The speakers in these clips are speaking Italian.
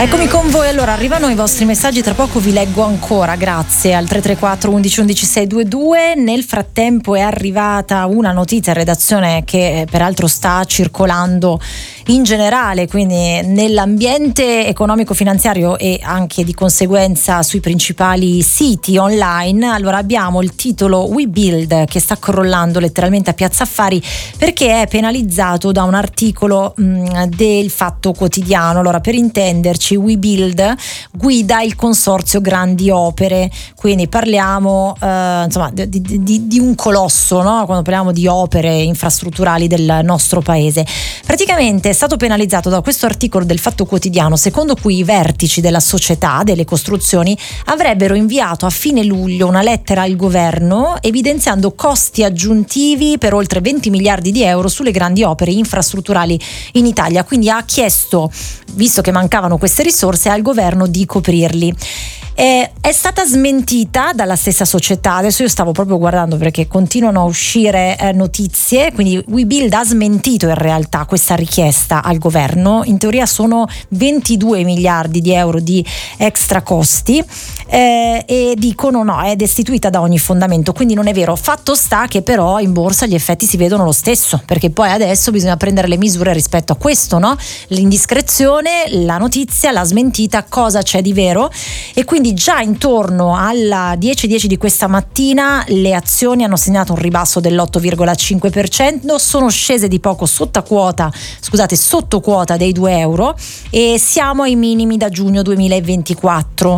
Eccomi con voi, allora arrivano i vostri messaggi, tra poco vi leggo ancora, grazie al 334 11 11 622. Nel frattempo è arrivata una notizia in redazione che peraltro sta circolando in generale, quindi nell'ambiente economico-finanziario e anche di conseguenza sui principali siti online. Allora abbiamo il titolo WeBuild che sta crollando letteralmente a Piazza Affari perché è penalizzato da un articolo del Fatto Quotidiano. Allora, per intenderci, WeBuild guida il consorzio Grandi Opere, quindi parliamo insomma di un colosso, no? Quando parliamo di opere infrastrutturali del nostro paese. Praticamente è stato penalizzato da questo articolo del Fatto Quotidiano, secondo cui i vertici della società delle costruzioni avrebbero inviato a fine luglio una lettera al governo evidenziando costi aggiuntivi per oltre 20 miliardi di euro sulle grandi opere infrastrutturali in Italia. Quindi ha chiesto, visto che mancavano queste risorse, al governo di coprirli. È stata smentita dalla stessa società. Adesso io stavo proprio guardando perché continuano a uscire notizie, quindi WeBuild ha smentito in realtà questa richiesta al governo. In teoria sono 22 miliardi di euro di extra costi e dicono no, è destituita da ogni fondamento, quindi non è vero. Fatto sta che però in borsa gli effetti si vedono lo stesso, perché poi adesso bisogna prendere le misure rispetto a questo, no? L'indiscrezione, la notizia, la smentita, cosa c'è di vero. E quindi già intorno alla 10:10 di questa mattina le azioni hanno segnato un ribasso dell'8,5%, sono scese di poco sotto quota dei 2 euro e siamo ai minimi da giugno 2024.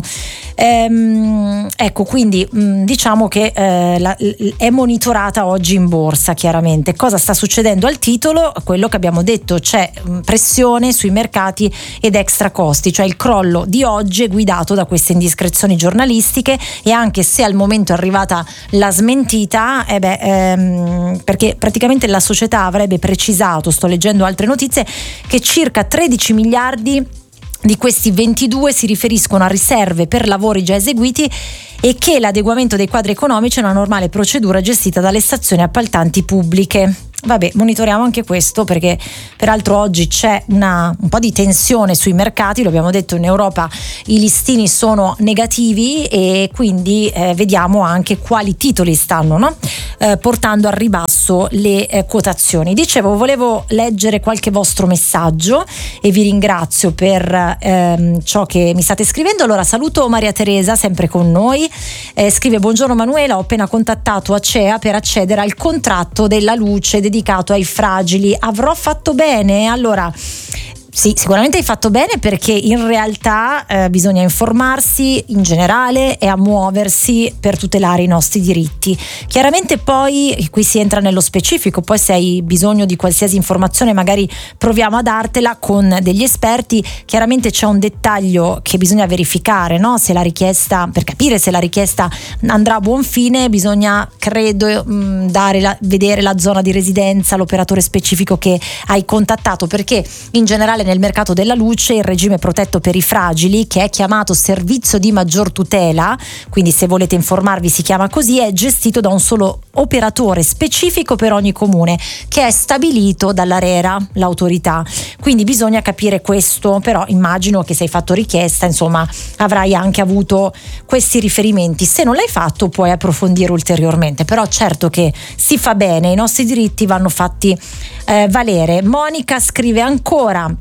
Ecco, quindi diciamo che è monitorata oggi in borsa chiaramente. Cosa sta succedendo? Al titolo, quello che abbiamo detto, c'è pressione sui mercati ed extra costi, cioè il crollo di oggi è guidato da queste indiscrezioni giornalistiche, e anche se al momento è arrivata la smentita, perché praticamente la società avrebbe precisato, sto leggendo altre notizie, che circa 13 miliardi di questi 22 si riferiscono a riserve per lavori già eseguiti e che l'adeguamento dei quadri economici è una normale procedura gestita dalle stazioni appaltanti pubbliche. Vabbè, monitoriamo anche questo, perché peraltro oggi c'è un po' di tensione sui mercati. Lo abbiamo detto, in Europa i listini sono negativi e quindi vediamo anche quali titoli stanno, no? Portando al ribasso le quotazioni. Dicevo, volevo leggere qualche vostro messaggio e vi ringrazio per ciò che mi state scrivendo. Allora, saluto Maria Teresa, sempre con noi. Scrive: buongiorno Manuela, ho appena contattato Acea per accedere al contratto della luce dedicato ai fragili. Avrò fatto bene? Allora, sì, sicuramente hai fatto bene, perché in realtà bisogna informarsi in generale e a muoversi per tutelare i nostri diritti. Chiaramente poi qui si entra nello specifico, poi se hai bisogno di qualsiasi informazione magari proviamo a dartela con degli esperti. Chiaramente c'è un dettaglio che bisogna verificare, no? Se la richiesta, per capire se la richiesta andrà a buon fine, bisogna, credo, vedere la zona di residenza, l'operatore specifico che hai contattato, perché in generale nel mercato della luce il regime protetto per i fragili, che è chiamato servizio di maggior tutela, quindi se volete informarvi si chiama così, è gestito da un solo operatore specifico per ogni comune, che è stabilito dall'ARERA, l'autorità. Quindi bisogna capire questo, però immagino che se hai fatto richiesta, insomma, avrai anche avuto questi riferimenti. Se non l'hai fatto puoi approfondire ulteriormente, però certo che si fa bene, i nostri diritti vanno fatti valere. Monica scrive ancora: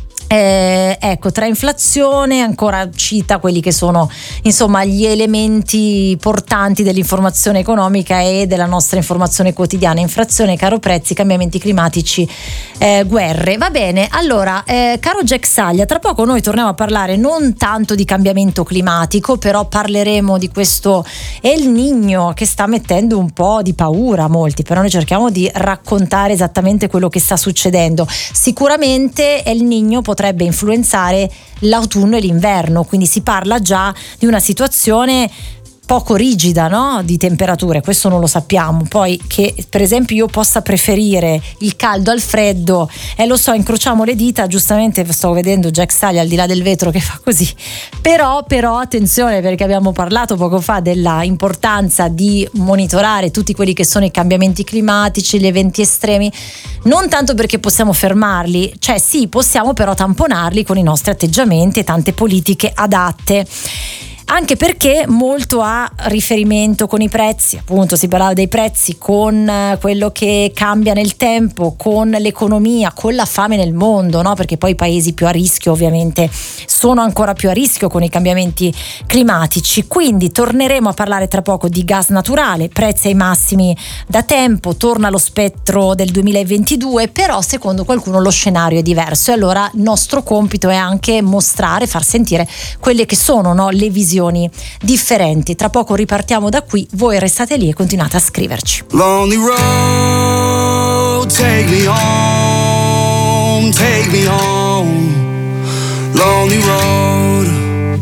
ecco, tra inflazione, ancora cita quelli che sono insomma gli elementi portanti dell'informazione economica e della nostra informazione quotidiana: inflazione, caro prezzi, cambiamenti climatici, guerre. Va bene, allora caro Jack Saglia, tra poco noi torniamo a parlare non tanto di cambiamento climatico, però parleremo di questo El Niño che sta mettendo un po' di paura a molti, però noi cerchiamo di raccontare esattamente quello che sta succedendo. Sicuramente El Niño potrebbe influenzare l'autunno e l'inverno, quindi si parla già di una situazione poco rigida, no? Di temperature, questo non lo sappiamo. Poi che per esempio io possa preferire il caldo al freddo, lo so, incrociamo le dita, giustamente sto vedendo Jack Sully al di là del vetro che fa così, però attenzione, perché abbiamo parlato poco fa della importanza di monitorare tutti quelli che sono i cambiamenti climatici, gli eventi estremi, non tanto perché possiamo fermarli, cioè sì, possiamo però tamponarli con i nostri atteggiamenti e tante politiche adatte. Anche perché molto ha riferimento con i prezzi, appunto si parlava dei prezzi, con quello che cambia nel tempo, con l'economia, con la fame nel mondo, no? Perché poi i paesi più a rischio ovviamente sono ancora più a rischio con i cambiamenti climatici. Quindi torneremo a parlare tra poco di gas naturale, prezzi ai massimi da tempo, torna lo spettro del 2022, però secondo qualcuno lo scenario è diverso e allora il nostro compito è anche mostrare, far sentire quelle che sono, no, le visioni differenti. Tra poco ripartiamo da qui, voi restate lì e continuate a scriverci. Lonely road, take me home, take me home. Lonely road.